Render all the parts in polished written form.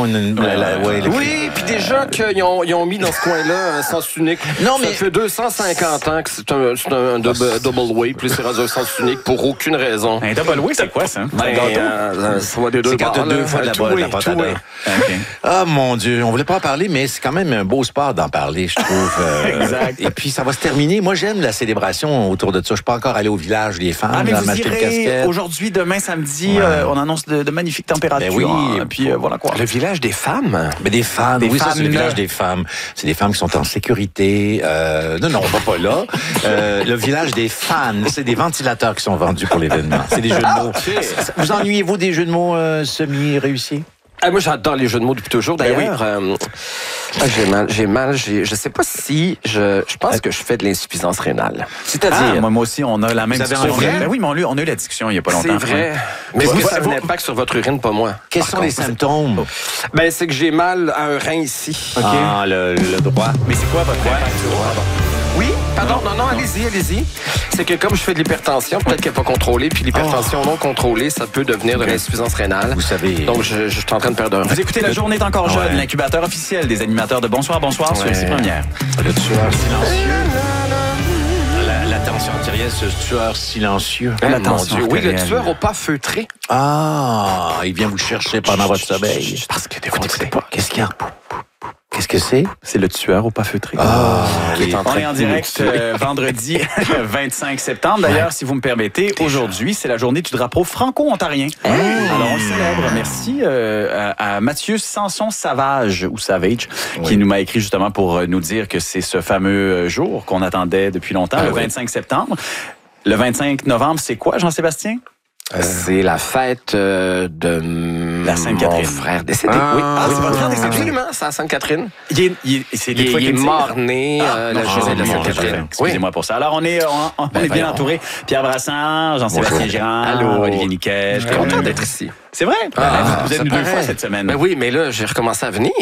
Oui, puis déjà qu'ils ont mis dans ce coin-là un sens unique. Non, mais ça fait 250 ans que c'est un double way, puis c'est rendu un sens unique pour aucune raison. Un double way, c'est quoi ça? Ça va des deux bords. C'est quand tu as deux fois de la pâte à dents. Ah, mon Dieu, on voulait pas en parler, mais c'est quand même un beau sport d'en parler, je trouve. Exact. Et puis, ça va se terminer. Moi, j'aime la célébration autour de ça. Je suis pas encore allé au village, les femmes, mais vous m'acheter une irez casquette. aujourd'hui, demain, samedi, on annonce de magnifiques températures. Ben oui. Et puis, voilà quoi. Le village des femmes? Mais des femmes, Des oui, ça, femmes c'est le village des femmes. C'est des femmes qui sont en sécurité. Non, on va pas là. Le village des fans, c'est des ventilateurs qui sont vendus pour l'événement. C'est des jeux de mots. Vous ennuyez-vous des jeux de mots semi-réussis? Moi, j'adore les jeux de mots depuis toujours. D'ailleurs, j'ai mal. Je sais pas si... Je pense que je fais de l'insuffisance rénale. C'est-à-dire? Moi aussi, on a la même discussion. Ben oui, mais on a eu la discussion il y a pas longtemps. C'est vrai. Mais est-ce que ça a un impact sur votre urine, pas moi? Quels sont les symptômes? Ben, c'est que j'ai mal à un rein ici. Okay. Ah, le droit. Mais c'est quoi votre impact? Oui, pardon, non, allez-y. C'est que comme je fais de l'hypertension, peut-être qu'elle n'est pas contrôlée, puis l'hypertension non contrôlée, ça peut devenir de l'insuffisance rénale. Vous savez... Donc, je suis en train de perdre un rein. Vous écoutez La Journée est encore jeune, l'incubateur officiel des animateurs de Bonsoir sur ici Première. Le tueur silencieux. La tension artérielle, ce tueur silencieux. La tension. Oui, le tueur au pas feutré. Ah, il vient vous chercher pendant votre sommeil. Parce que des fois, Qu'est-ce qu'il y a? Qu'est-ce que c'est? C'est le tueur au pas feutré. On est en direct vendredi 25 septembre. D'ailleurs, si vous me permettez, aujourd'hui, c'est la journée du drapeau franco-ontarien. Alors, on le célèbre. Merci à Mathieu Sanson-Savage, ou Savage, qui nous m'a écrit justement pour nous dire que c'est ce fameux jour qu'on attendait depuis longtemps, le 25 septembre. Le 25 novembre, c'est quoi, Jean-Sébastien? C'est la fête de la Sainte-Catherine. Mon frère décédé. Oui. C'est votre frère décédé? Absolument, c'est à Sainte-Catherine. Il est mort-né la journée de la Sainte-Catherine. Excusez-moi pour ça. Alors, on est bien entouré. Pierre Brassard, Jean-Sébastien Girard, Olivier Niquet. Je suis content d'être ici. C'est vrai? Vous êtes venu 2 fois cette semaine. Ben oui, mais là, j'ai recommencé à venir.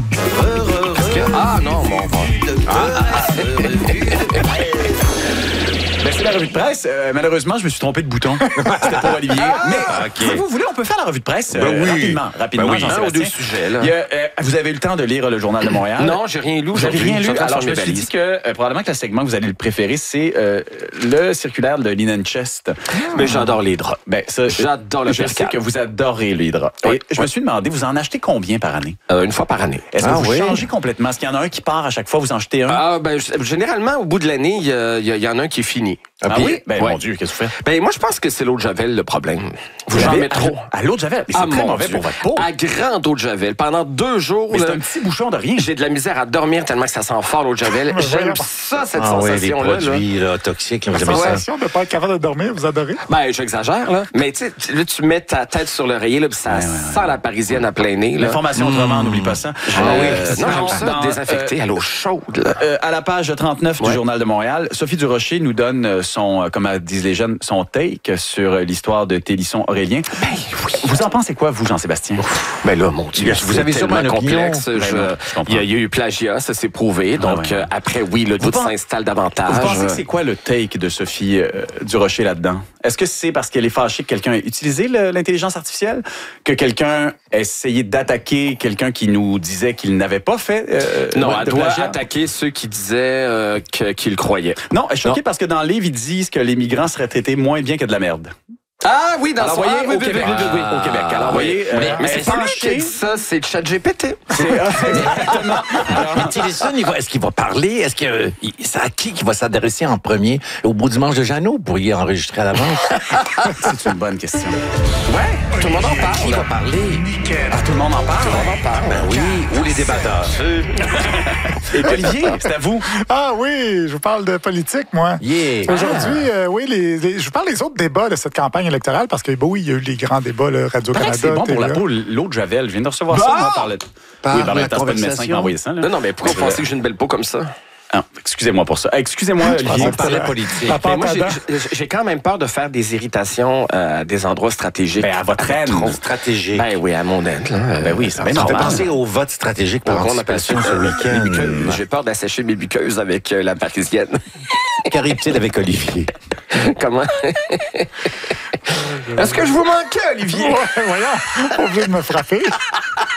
Non, mon c'est la revue de presse. Malheureusement, je me suis trompé de bouton. C'était pour Olivier. Mais si vous voulez, on peut faire la revue de presse rapidement. Jean-Sébastien. Sujets, là. Vous avez eu le temps de lire le Journal de Montréal? Non, j'ai rien lu. Vous n'avez rien lu? Alors, je me suis dit que probablement que le segment que vous allez le préférer, c'est le circulaire de Linen Chest. Mais j'adore les draps. J'adore le Je sais que vous adorez les draps. Et je me suis demandé, vous en achetez combien par année? Une fois par année. Est-ce que vous changez complètement? Est-ce qu'il y en a un qui part à chaque fois, vous en achetez un? Généralement, au bout de l'année, il y en a un qui est fini. Oui? Mon Dieu, qu'est-ce que vous faites? Moi, je pense que c'est l'eau de Javel le problème. Vous en mettez trop. À l'eau de Javel? Mais c'est très mauvais pour votre peau. À grande eau de Javel. Pendant 2 jours. Mais c'est un petit bouchon de rien. J'ai de la misère à dormir tellement que ça sent fort l'eau de Javel. J'aime ça, cette sensation-là. Les produits toxiques. La sensation de ne pas être capable de dormir, vous adorez? J'exagère, là. Mais tu sais, là, tu mets ta tête sur l'oreiller, puis ça sent la parisienne à plein nez. L'information autrement, n'oublie pas ça. Non, j'aime ça, désinfecté à l'eau chaude. À la page 39 du Journal de Montréal, Sophie Durocher nous donne comme disent les jeunes, son take sur l'histoire de Télisson-Aurélien. Vous en pensez quoi, vous, Jean-Sébastien? Là, mon Dieu, vous avez sûrement un complexe. Il y a eu plagiat, ça s'est prouvé. Donc, après, le doute s'installe davantage. Vous pensez que c'est quoi le take de Sophie Durocher là-dedans? Est-ce que c'est parce qu'elle est fâchée que quelqu'un ait utilisé l'intelligence artificielle? Que quelqu'un a essayé d'attaquer quelqu'un qui nous disait qu'il n'avait pas fait non, elle doit attaquer ceux qui disaient qu'ils croyaient. Non, elle est choquée parce que dans le livre, ils disent que les migrants seraient traités moins bien que de la merde. Ah oui, dans au Québec. Au Québec. Alors, voyez, mais c'est pas lui qui dit ça, c'est ChatGPT. Exactement. Mais Tillerson, est-ce qu'il va parler? Est-ce que c'est à qui va s'adresser en premier? Au beau dimanche de Jeannot, vous pourriez enregistrer à l'avance? C'est une bonne question. Tout le monde en parle. Qui va parler? Tout le monde en parle. Tout le monde en parle. Ben oui, ou les débatteurs. Et Olivier, c'est à vous. Ah oui, je vous parle de politique, moi. Yeah. Aujourd'hui, je vous parle des autres débats de cette campagne électorale parce que, il y a eu les grands débats, Radio-Canada. C'est bon pour la peau, l'eau de Javel. Je viens de recevoir ça, moi, par la médecin qui m'a envoyé ça. Non, mais pourquoi vous pensez que j'ai une belle peau comme ça? Excusez-moi pour ça. Excusez-moi, Olivier. On parlait politique. Moi, j'ai quand même peur de faire des irritations à des endroits stratégiques. À votre aide. Stratégique. Oui, à mon aide. Oui, ça va être pensé au vote stratégique pour anticipation ce week-end. J'ai peur d'assécher mes muqueuses avec la parisienne. Cariptide avec Olivier. Comment? Est-ce que je vous manquais, Olivier? Voyons, pas obligé de me frapper.